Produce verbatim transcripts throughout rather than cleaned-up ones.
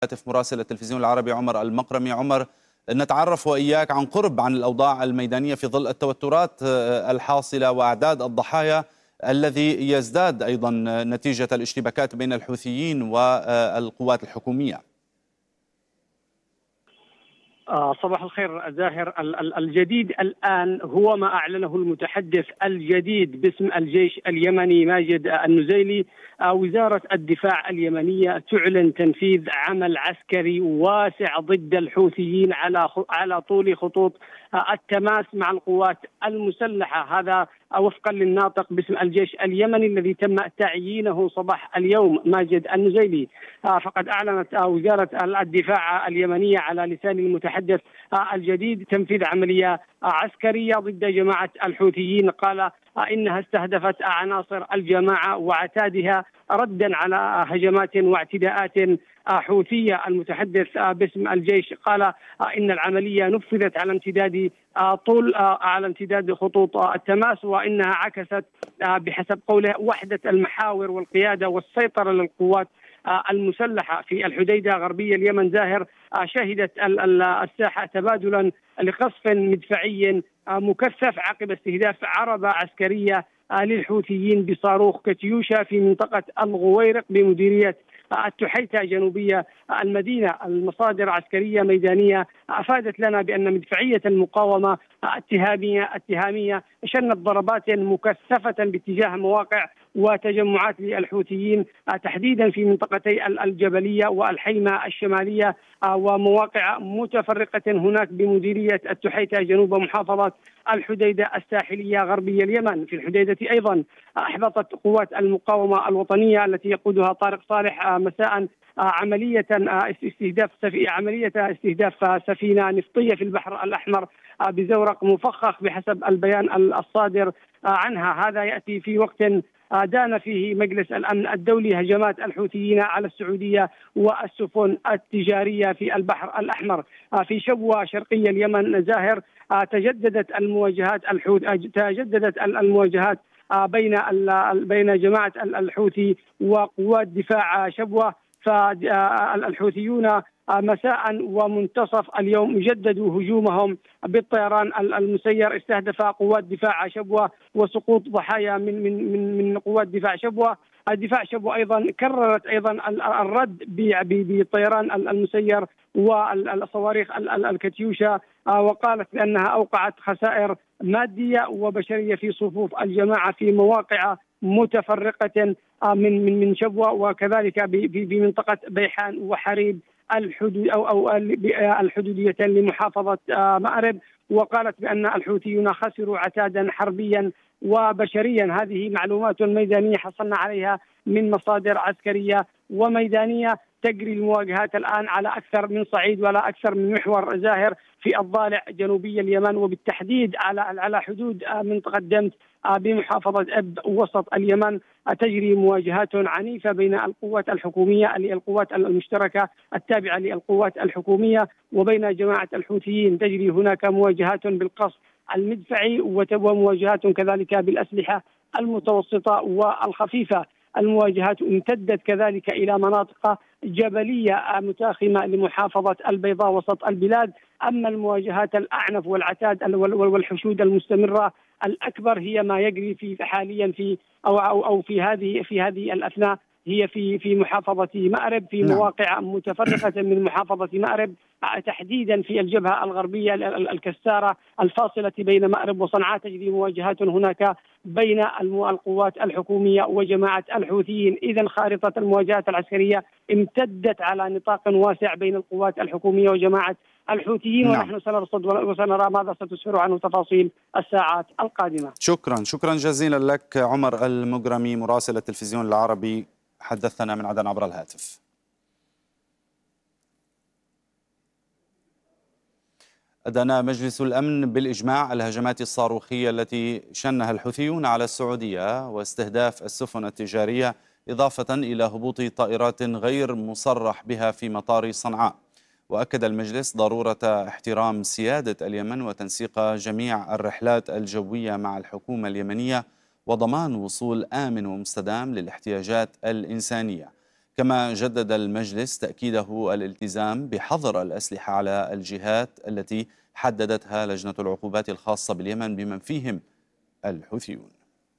هاتف مراسل التلفزيون العربي عمر المقرمي. عمر، نتعرف وإياك عن قرب عن الأوضاع الميدانية في ظل التوترات الحاصلة وأعداد الضحايا الذي يزداد أيضا نتيجة الاشتباكات بين الحوثيين والقوات الحكومية. صباح الخير زاهر. الجديد الآن هو ما أعلنه المتحدث الجديد باسم الجيش اليمني ماجد النزيلي. وزارة الدفاع اليمنية تعلن تنفيذ عمل عسكري واسع ضد الحوثيين على على طول خطوط التماس مع القوات المسلحة. هذا وفقا للناطق باسم الجيش اليمني الذي تم تعيينه صباح اليوم ماجد النزيلي. فقد أعلنت وزارة الدفاع اليمنية على لسان المتحدث الجديد تنفيذ عملية عسكرية ضد جماعة الحوثيين. قال إنها استهدفت عناصر الجماعة وعتادها ردا على هجمات واعتداءات حوثية. المتحدث باسم الجيش قال إن العملية نفذت على امتداد طول على امتداد خطوط التماس، وإنها عكست بحسب قوله وحدة المحاور والقيادة والسيطرة للقوات المسلحة في الحديدة غربية اليمن. زاهر شهدت الساحة تبادلا لقصف مدفعي مكثف عقب استهداف عربة عسكرية للحوثيين بصاروخ كاتيوشا في منطقة الغويرق بمديرية التحيتة جنوبية المدينة. المصادر عسكرية ميدانية أفادت لنا بأن مدفعية المقاومة اتهامية اتهامية شنت ضربات مكثفة باتجاه مواقع وتجمعات للحوثيين تحديدا في منطقتي الجبلية والحيمة الشمالية ومواقع متفرقة هناك بمديرية التحيتة جنوب محافظة الحديدة الساحلية غربية اليمن. في الحديدة أيضا أحبطت قوات المقاومة الوطنية التي يقودها طارق صالح مساء عملية استهداف عملية استهداف سفينة نفطية في البحر الأحمر بزورق مفخخ بحسب البيان الصادر عنها. هذا يأتي في وقت دان فيه مجلس الأمن الدولي هجمات الحوثيين على السعودية والسفن التجارية في البحر الأحمر. في شبوة شرقية اليمن زاهر تجددت المواجهات الحوث تجددت المواجهات بين بين جماعة الحوثي وقوات دفاع شبوة. فالحوثيون مساء ومنتصف اليوم جددوا هجومهم بالطيران المسير، استهدف قوات دفاع شبوة وسقوط ضحايا من من من من قوات دفاع شبوة. الدفاع شبوة أيضا كررت أيضا الرد بالطيران المسير والصواريخ الكاتيوشا، وقالت بأنها أوقعت خسائر مادية وبشرية في صفوف الجماعة في مواقع متفرقة من من من شبوة وكذلك بمنطقة بيحان وحريب الحدود أو أو الحدودية لمحافظة مأرب. وقالت بأن الحوثيون خسروا عتادا حربيا وبشريا. هذه معلومات ميدانية حصلنا عليها من مصادر عسكرية وميدانية. تجري المواجهات الآن على أكثر من صعيد ولا أكثر من محور زاهر في الضالع جنوبي اليمن، وبالتحديد على على حدود منطقة دمت بمحافظة أب وسط اليمن. تجري مواجهات عنيفة بين القوات الحكومية القوات المشتركة التابعة للقوات الحكومية وبين جماعة الحوثيين. تجري هناك مواجهات بالقصف المدفعي ومواجهات كذلك بالأسلحة المتوسطة والخفيفة. المواجهات امتدت كذلك إلى مناطق جبلية متاخمة لمحافظة البيضاء وسط البلاد. أما المواجهات الأعنف والعتاد والحشود المستمرة الأكبر هي ما يجري في حاليا في أو أو أو في هذه في هذه الأثناء هي في في محافظة مأرب في مواقع متفرقة من محافظة مأرب، تحديدا في الجبهة الغربية الكسارة الفاصلة بين مأرب وصنعاء. تجري مواجهات هناك بين القوات الحكومية وجماعة الحوثيين. إذن خارطة المواجهات العسكرية امتدت على نطاق واسع بين القوات الحكومية وجماعة الحوثيين. نعم. ونحن سنرصد وسنرى ماذا ستسفر عنه تفاصيل الساعات القادمة. شكرا شكرا جزيلا لك عمر المقرمي مراسل التلفزيون العربي، حدثنا من عدن عبر الهاتف. أدان مجلس الأمن بالإجماع الهجمات الصاروخية التي شنها الحوثيون على السعودية واستهداف السفن التجارية، إضافة إلى هبوط طائرات غير مصرح بها في مطار صنعاء. وأكد المجلس ضرورة احترام سيادة اليمن وتنسيق جميع الرحلات الجوية مع الحكومة اليمنية وضمان وصول آمن ومستدام للاحتياجات الإنسانية. كما جدد المجلس تأكيده الالتزام بحظر الأسلحة على الجهات التي حددتها لجنة العقوبات الخاصة باليمن بمن فيهم الحوثيون.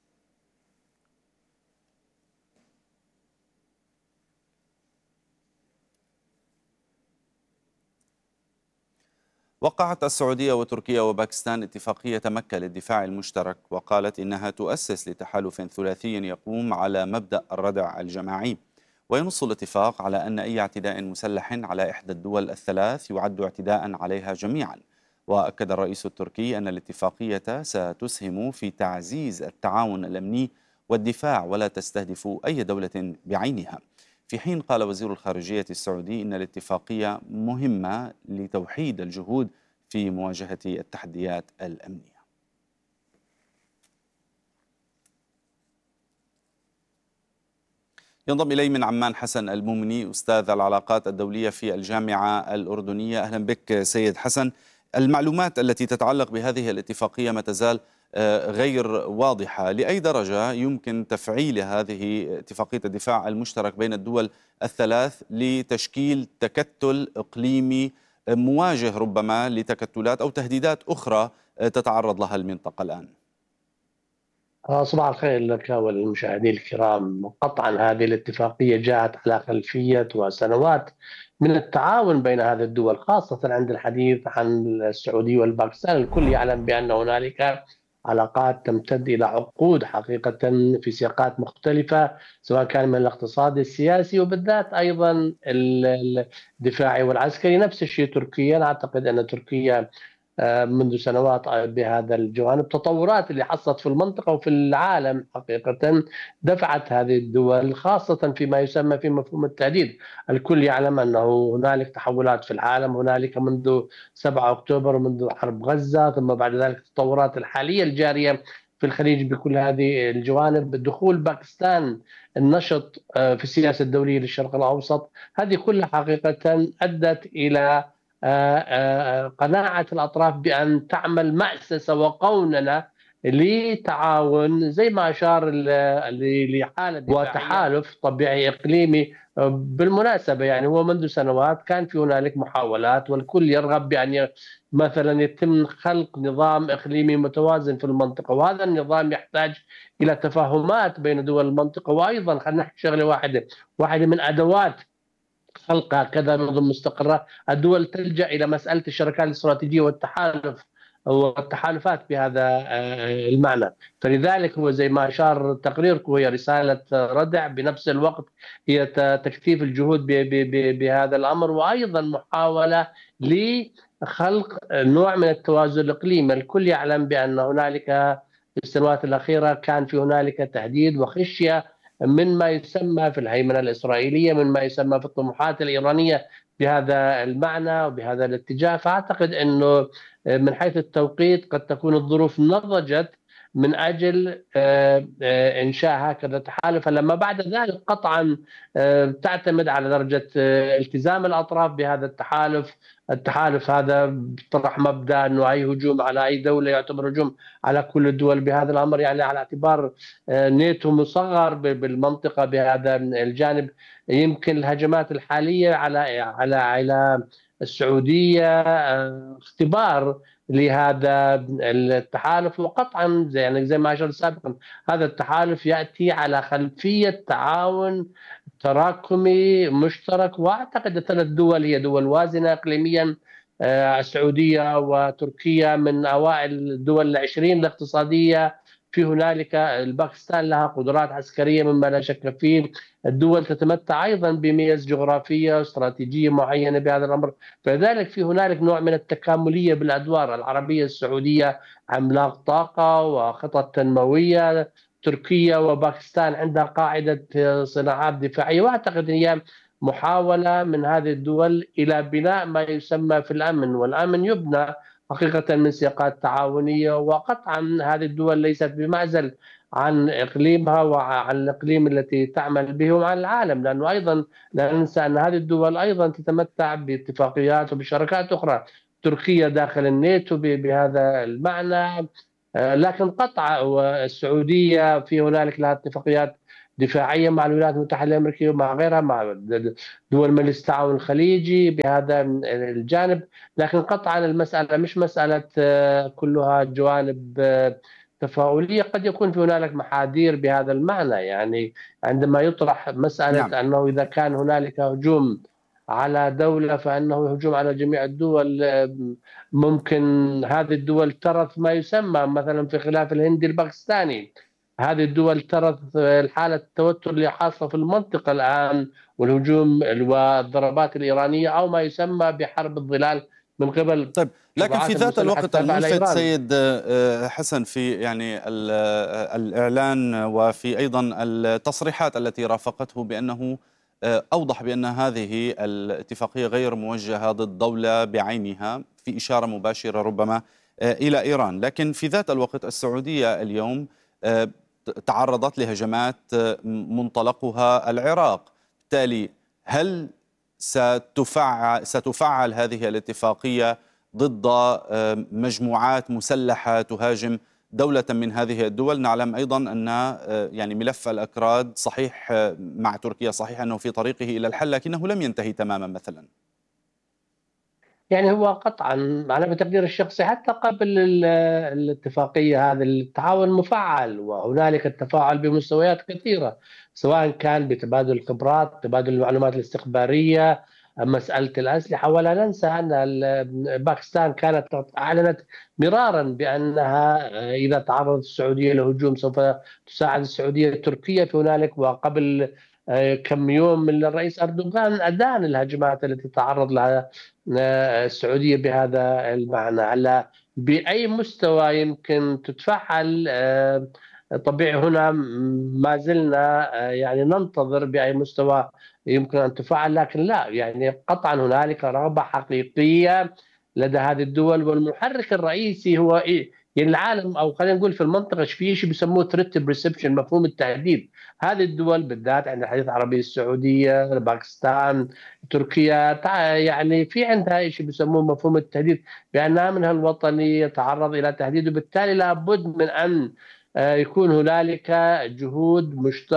وقعت السعودية وتركيا وباكستان اتفاقية مكة للدفاع المشترك، وقالت إنها تؤسس لتحالف ثلاثي يقوم على مبدأ الردع الجماعي. وينص الاتفاق على أن أي اعتداء مسلح على إحدى الدول الثلاث يعد اعتداء عليها جميعا. وأكد الرئيس التركي أن الاتفاقية ستسهم في تعزيز التعاون الأمني والدفاع ولا تستهدف أي دولة بعينها، في حين قال وزير الخارجية السعودي إن الاتفاقية مهمة لتوحيد الجهود في مواجهة التحديات الأمنية. ينضم إلي من عمان حسن المومني، أستاذ العلاقات الدولية في الجامعة الأردنية. أهلا بك سيد حسن. المعلومات التي تتعلق بهذه الاتفاقية ما تزال غير واضحة. لأي درجة يمكن تفعيل هذه اتفاقية الدفاع المشترك بين الدول الثلاث لتشكيل تكتل إقليمي مواجه ربما لتكتلات أو تهديدات أخرى تتعرض لها المنطقة الآن؟ صباح الخير لك وللمشاهدين الكرام. قطعا هذه الاتفاقية جاءت على خلفية وسنوات من التعاون بين هذه الدول، خاصة عند الحديث عن السعودية والباكستان. الكل يعلم بأن هنالك علاقات تمتد إلى عقود حقيقة في سياقات مختلفة، سواء كان من الاقتصاد السياسي وبالذات أيضا الدفاعي والعسكري. نفس الشيء تركيا، أعتقد أن تركيا منذ سنوات بهذا الجوانب. التطورات اللي حصلت في المنطقة وفي العالم حقيقة دفعت هذه الدول، خاصة فيما يسمى في مفهوم التهديد. الكل يعلم أنه هنالك تحولات في العالم، هنالك منذ سبعة أكتوبر ومنذ حرب غزة، ثم بعد ذلك التطورات الحالية الجارية في الخليج بكل هذه الجوانب، دخول باكستان النشط في السياسة الدولية للشرق الأوسط. هذه كلها حقيقة أدت إلى قناعة الأطراف بأن تعمل مأسسة وقوننة لتعاون زي ما أشار لحالة وتحالف طبيعي إقليمي. بالمناسبة يعني هو منذ سنوات كان في هنالك محاولات، والكل يرغب بأن مثلا يتم خلق نظام إقليمي متوازن في المنطقة، وهذا النظام يحتاج إلى تفاهمات بين دول المنطقة. وأيضا خلينا نحكي شغلة واحدة واحدة من أدوات خلق هكذا نظم مستقرة، الدول تلجأ إلى مسألة الشراكات الاستراتيجية والتحالف والتحالفات بهذا المعنى. فلذلك هو زي ما أشار تقريركم هي رسالة ردع، بنفس الوقت هي تكثيف الجهود بهذا الأمر، وأيضا محاولة لخلق نوع من التوازن الإقليمي. الكل يعلم بأن هنالك في السنوات الأخيرة كان في هنالك تهديد وخشية من ما يسمى في الهيمنة الإسرائيلية، من ما يسمى في الطموحات الإيرانية بهذا المعنى وبهذا الاتجاه. فأعتقد أنه من حيث التوقيت قد تكون الظروف نضجت من أجل إنشاء هكذا تحالف. لما بعد ذلك قطعا تعتمد على درجة التزام الأطراف بهذا التحالف. التحالف هذا طرح مبدأ أنه أي هجوم على أي دولة يعتبر هجوم على كل الدول بهذا الأمر، يعني على اعتبار ناتو مصغر بالمنطقة بهذا الجانب. يمكن الهجمات الحالية على على على السعودية اختبار لهذا التحالف. وقطعا زي يعني زي ما أشرت سابقا هذا التحالف يأتي على خلفية تعاون تراكمي مشترك، واعتقد الثلاث دول هي دول وازنه اقليميا. السعوديه وتركيا من اوائل الدول العشرين الاقتصاديه، في هنالك الباكستان لها قدرات عسكريه مما لا شك فيه. الدول تتمتع ايضا بميز جغرافيه واستراتيجيه معينه بهذا الامر، فلذلك في هنالك نوع من التكامليه بالادوار. العربيه السعوديه عملاق طاقه وخطط تنمويه، تركيا وباكستان عندها قاعدة صناعات دفاعية. وأعتقد هي محاولة من هذه الدول إلى بناء ما يسمى في الأمن، والأمن يبنى حقيقة من سياقات تعاونية. وقطعا هذه الدول ليست بمعزل عن إقليمها وعن الإقليم التي تعمل به وعن العالم، لأنه أيضا لا ننسى أن هذه الدول أيضا تتمتع باتفاقيات وبشراكات أخرى. تركيا داخل الناتو بهذا المعنى، لكن قطع السعودية في هنالك لها اتفاقيات دفاعية مع الولايات المتحدة الأمريكية ومع غيرها، مع دول مجلس التعاون الخليجي بهذا الجانب. لكن قطعا المسألة مش مسألة كلها جوانب تفاؤلية، قد يكون في هنالك محاذير بهذا المعنى. يعني عندما يطرح نعم. مسألة أنه إذا كان هنالك هجوم على دولة فإنه هجوم على جميع الدول، ممكن هذه الدول ترث ما يسمى مثلا في خلاف الهندي الباكستاني. هذه الدول ترث الحالة التوتر اللي حاصلة في المنطقة الآن، والهجوم والضربات الإيرانية أو ما يسمى بحرب الظلال من قبل طيب، لكن في شبعات ذات المسلحة الوقت التابعة الملفت لإيران. سيد حسن في يعني الإعلان وفي أيضا التصريحات التي رافقته بأنه أوضح بأن هذه الاتفاقية غير موجهة ضد دولة بعينها، في إشارة مباشرة ربما إلى إيران. لكن في ذات الوقت السعودية اليوم تعرضت لهجمات منطلقها العراق، بالتالي هل ستفعل, ستفعل هذه الاتفاقية ضد مجموعات مسلحة تهاجم دولة من هذه الدول؟ نعلم أيضا أن يعني ملف الأكراد صحيح مع تركيا صحيح أنه في طريقه إلى الحل، لكنه لم ينتهي تماما مثلا. يعني هو قطعا على تقدير الشخصي حتى قبل الاتفاقية هذه التعاون مفعل، وهنالك التفاعل بمستويات كثيرة، سواء كان بتبادل الخبرات، تبادل المعلومات الاستخبارية، مسألة الأسلحة. ولا ننسى أن باكستان كانت أعلنت مرارا بأنها إذا تعرضت السعودية لهجوم سوف تساعد السعودية التركية في هنالك. وقبل كم يوم من الرئيس أردوغان أدان الهجمات التي تعرض لها السعودية بهذا المعنى. على بأي مستوى يمكن تتفعل طبيعي هنا ما زلنا يعني ننتظر بأي مستوى يمكن أن تفعل، لكن لا يعني قطعا هنالك رغبة حقيقية لدى هذه الدول. والمحرك الرئيسي هو إيه؟ يعني العالم او خلينا نقول في المنطقه في شيء بيسموه ثريت بريسبشن، مفهوم التهديد. هذه الدول بالذات عند الحديث العربي السعوديه، باكستان، تركيا، يعني في عندها شيء بيسموه مفهوم التهديد، بان امنها الوطني يتعرض الى تهديد، وبالتالي لابد من ان يكون هنالك جهود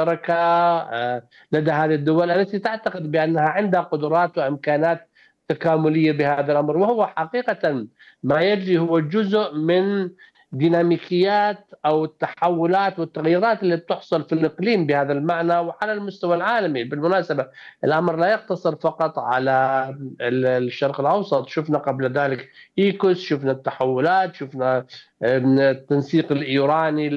مشتركه لدى هذه الدول التي تعتقد بانها عندها قدرات وامكانات تكامليه بهذا الامر. وهو حقيقه ما يجري هو جزء من ديناميكيات او التحولات والتغيرات اللي بتحصل في الاقليم بهذا المعنى وعلى المستوى العالمي. بالمناسبه الامر لا يقتصر فقط على الشرق الاوسط، شفنا قبل ذلك ايكوس، شفنا التحولات، شفنا التنسيق الايراني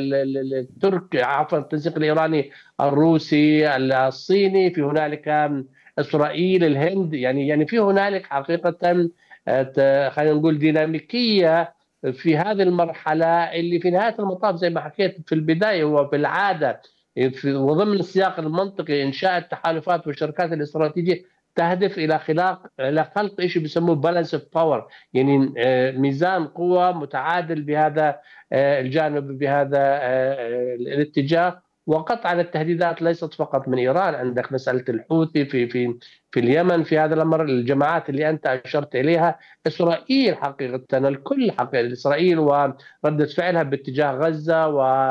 التركي، عفوا التنسيق الايراني الروسي الصيني، في هنالك اسرائيل الهند. يعني يعني في هنالك حقيقه خلينا نقول ديناميكيه في هذه المرحله اللي في نهايه المطاف زي ما حكيت في البدايه هو بالعاده في وضمن السياق المنطقي انشاء التحالفات والشركات الاستراتيجيه تهدف الى خلق الى خلق شيء بيسموه بالانس اوف باور، يعني ميزان قوه متعادل بهذا الجانب بهذا الاتجاه. وقطعا التهديدات ليست فقط من ايران، عندك مساله الحوثي في في في اليمن في هذا الامر، الجماعات اللي انت اشرت اليها، اسرائيل حقيقه الكل حقيقه اسرائيل ورده فعلها باتجاه غزه،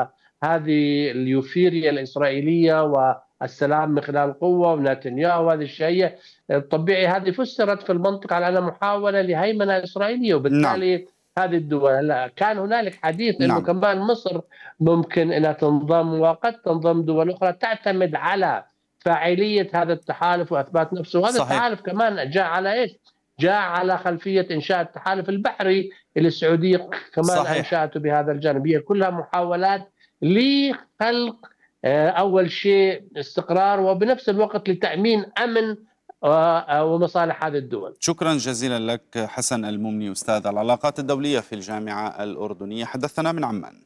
وهذه اليوفيريا الاسرائيليه والسلام من خلال القوه ونتنياهو، هذه الشيء الطبيعي هذه فسرت في المنطقه على انها محاوله لهيمنه اسرائيليه. وبالتالي نعم. هذه الدول لا كان هنالك حديث انه نعم. كمان مصر ممكن انها تنضم وقد تنضم دول اخرى تعتمد على فاعليه هذا التحالف واثبات نفسه. وهذا صحيح. التحالف كمان جاء على ايش؟ جاء على خلفيه انشاء التحالف البحري اللي السعوديه كمان صحيح. انشاته بهذا الجانب. هي كلها محاولات لخلق اول شيء استقرار وبنفس الوقت لتامين امن ومصالح هذه الدول. شكرا جزيلا لك حسن المومني، أستاذ العلاقات الدولية في الجامعة الأردنية، حدثنا من عمان.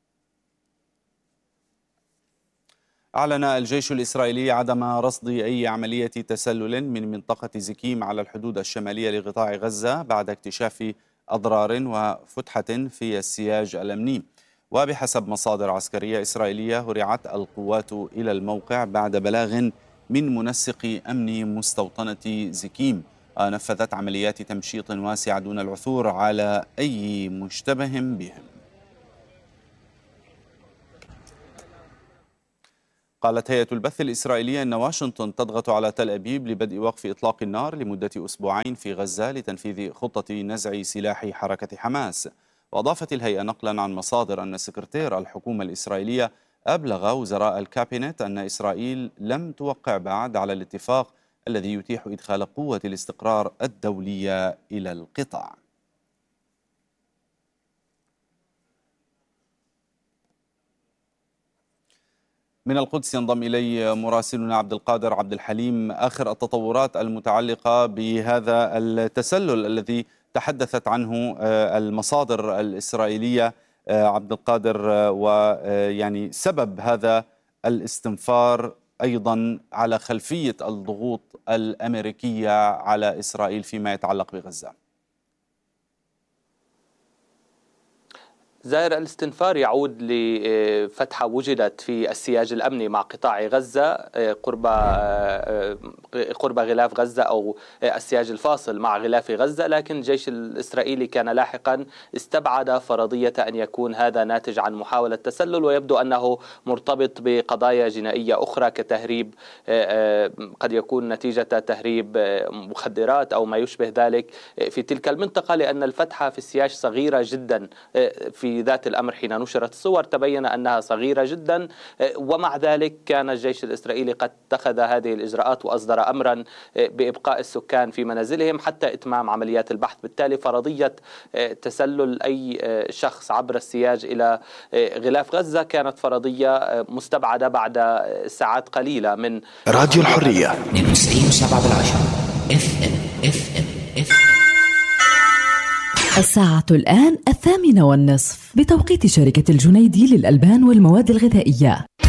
أعلن الجيش الإسرائيلي عدم رصد أي عملية تسلل من منطقة زكيم على الحدود الشمالية لقطاع غزة بعد اكتشاف أضرار وفتحة في السياج الأمني. وبحسب مصادر عسكرية إسرائيلية هرعت القوات إلى الموقع بعد بلاغ من منسق أمن مستوطنة زكيم، نفذت عمليات تمشيط واسعة دون العثور على أي مشتبه بهم. قالت هيئة البث الإسرائيلية أن واشنطن تضغط على تل أبيب لبدء وقف إطلاق النار لمدة أسبوعين في غزة لتنفيذ خطة نزع سلاح حركة حماس. وأضافت الهيئة نقلا عن مصادر أن سكرتير الحكومة الإسرائيلية أبلغ وزراء الكابينت أن إسرائيل لم توقع بعد على الاتفاق الذي يتيح إدخال قوة الاستقرار الدولية إلى القطاع. من القدس ينضم إلي مراسلنا عبد القادر عبد الحليم. آخر التطورات المتعلقة بهذا التسلل الذي تحدثت عنه المصادر الإسرائيلية عبد القادر، ويعني سبب هذا الاستنفار أيضا على خلفية الضغوط الأمريكية على إسرائيل فيما يتعلق بغزة. زائر، الاستنفار يعود لفتحة وجدت في السياج الأمني مع قطاع غزة قرب قرب غلاف غزة أو السياج الفاصل مع غلاف غزة، لكن الجيش الإسرائيلي كان لاحقا استبعد فرضية أن يكون هذا ناتج عن محاولة تسلل، ويبدو أنه مرتبط بقضايا جنائية أخرى كتهريب، قد يكون نتيجة تهريب مخدرات أو ما يشبه ذلك في تلك المنطقة، لأن الفتحة في السياج صغيرة جدا. في ذات الأمر حين نشرت الصور تبين أنها صغيرة جدا، ومع ذلك كان الجيش الإسرائيلي قد اتخذ هذه الإجراءات وأصدر أمرا بإبقاء السكان في منازلهم حتى إتمام عمليات البحث. بالتالي فرضية تسلل أي شخص عبر السياج إلى غلاف غزة كانت فرضية مستبعدة بعد ساعات قليلة من راديو الحرية اثنين وتسعين وسبعة بالعشرة اف ام اف ام اف ام. الساعة الآن الثامنة والنصف بتوقيت شركة الجنيدي للألبان والمواد الغذائية.